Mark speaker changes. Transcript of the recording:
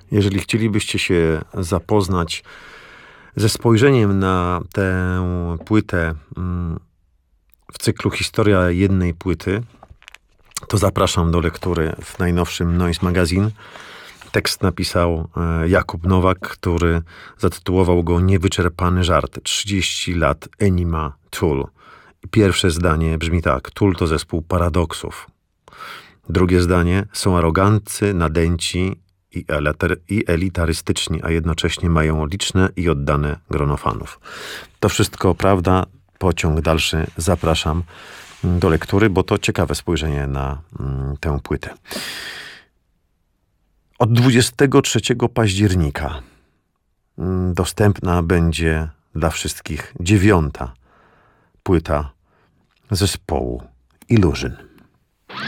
Speaker 1: Jeżeli chcielibyście się zapoznać ze spojrzeniem na tę płytę w cyklu Historia jednej płyty, to zapraszam do lektury w najnowszym Noise Magazine. Tekst napisał Jakub Nowak, który zatytułował go Niewyczerpany żart. 30 lat Enima Tool. Pierwsze zdanie brzmi tak. Tool to zespół paradoksów. Drugie zdanie. Są aroganccy, nadęci i elitarystyczni, a jednocześnie mają liczne i oddane grono fanów. To wszystko prawda. Pociąg dalszy zapraszam do lektury, bo to ciekawe spojrzenie na tę płytę. Od 23 października dostępna będzie dla wszystkich 9. płyta zespołu Illusion.